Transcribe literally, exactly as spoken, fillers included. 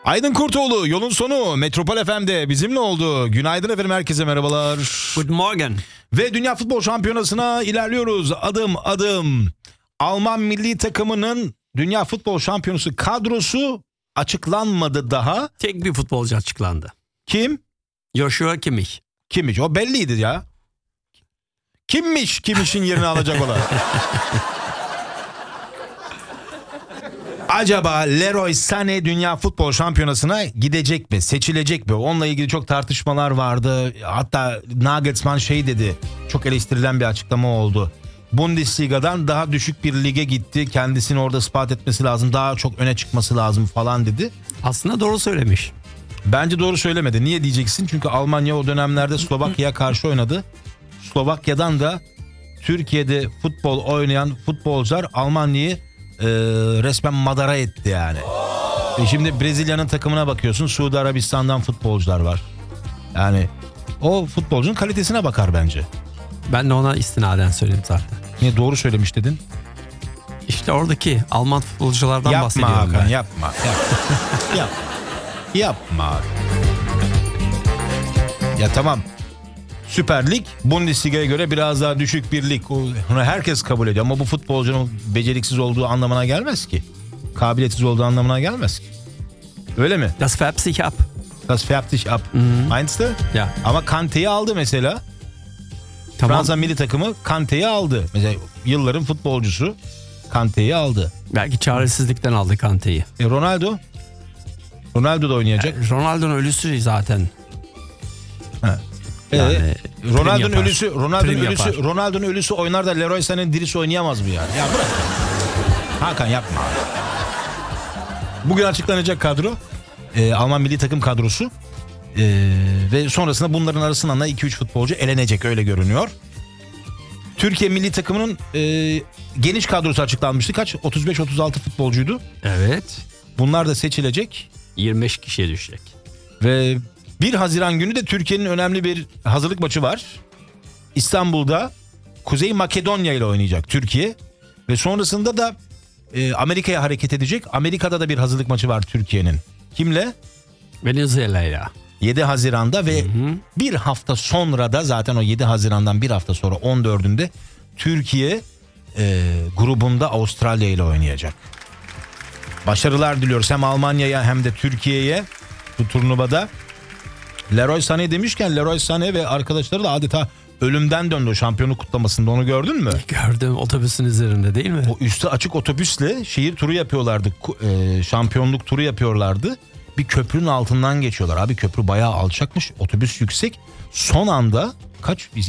Aydın Kurtoğlu yolun sonu Metropol F M'de bizimle oldu. Günaydın efendim, herkese merhabalar. Good morning. Ve Dünya Futbol Şampiyonası'na ilerliyoruz adım adım. Alman milli takımının Dünya Futbol Şampiyonası kadrosu açıklanmadı daha. Tek bir futbolcu açıklandı. Kim? Joshua Kimmich. Kimmiş? O belliydi ya. Kimmiş Kimmich'in yerini alacak olan? Acaba Leroy Sané Dünya Futbol Şampiyonası'na gidecek mi? Seçilecek mi? Onunla ilgili çok tartışmalar vardı. Hatta Nagelsmann şey dedi. Çok eleştirilen bir açıklama oldu. Bundesliga'dan daha düşük bir lige gitti. Kendisini orada ispat etmesi lazım. Daha çok öne çıkması lazım falan dedi. Aslında doğru söylemiş. Bence doğru söylemedi. Niye diyeceksin? Çünkü Almanya o dönemlerde Slovakya'ya karşı oynadı. Slovakya'dan da Türkiye'de futbol oynayan futbolcular Almanya'yı e, resmen madara etti yani. E şimdi Brezilya'nın takımına bakıyorsun. Suudi Arabistan'dan futbolcular var. Yani o futbolcunun kalitesine bakar bence. Ben de ona istinaden söyledim zaten. Niye doğru söylemiş dedin? İşte oradaki Alman futbolculardan Yapma bahsediyorum Hakan, ben. yapma. Yapma. Yap. Yapma. Ya tamam. Süper Lig Bundesliga'ya göre biraz daha düşük bir lig. Onu herkes kabul ediyor ama bu futbolcunun beceriksiz olduğu anlamına gelmez ki. Kabiliyetsiz olduğu anlamına gelmez ki. Öyle mi? Das färbt sich ab. Das färbt sich ab. Meinst du? Ya. Ama Kante'yi aldı mesela. Tamam. Fransa milli takımı Kante'yi aldı. Mesela yılların futbolcusu Kante'yi aldı. Belki çaresizlikten aldı Kante'yi. E Ronaldo? Ronaldo da oynayacak. Yani Ronaldo'nun ölüsü zaten. Ha. Yani Ee, Ronaldo'nun prim yapar. ölüsü, Ronaldo'nun Prim ölüsü, yapar. Ronaldo'nun ölüsü oynar da Leroy Sané'nin dirisi oynayamaz mı yani? Ya bırak. Hakan yapma. Bugün açıklanacak kadro. Ee, Alman milli takım kadrosu. Ee, ve sonrasında bunların arasından da iki üç futbolcu elenecek, öyle görünüyor. Türkiye milli takımının e, geniş kadrosu açıklanmıştı. Kaç? otuz beş otuz altı futbolcuydu. Evet. Bunlar da seçilecek. yirmi beş kişiye düşecek. Ve bir Haziran günü de Türkiye'nin önemli bir hazırlık maçı var. İstanbul'da Kuzey Makedonya ile oynayacak Türkiye. Ve sonrasında da e, Amerika'ya hareket edecek. Amerika'da da bir hazırlık maçı var Türkiye'nin. Kimle? Venezuela'yla. yedi Haziran'da ve hı hı. bir hafta sonra da zaten o yedi Haziran'dan bir hafta sonra on dördünde Türkiye e, grubunda Avustralya ile oynayacak. Başarılar diliyoruz hem Almanya'ya hem de Türkiye'ye bu turnuvada. Leroy Sané demişken Leroy Sané ve arkadaşları da adeta ölümden döndü o şampiyonluk kutlamasında, onu gördün mü? Gördüm, otobüsün üzerinde değil mi? O üstü açık otobüsle şehir turu yapıyorlardı, e, şampiyonluk turu yapıyorlardı. Bir köprünün altından geçiyorlar. Abi köprü bayağı alçakmış, otobüs yüksek. Son anda kaç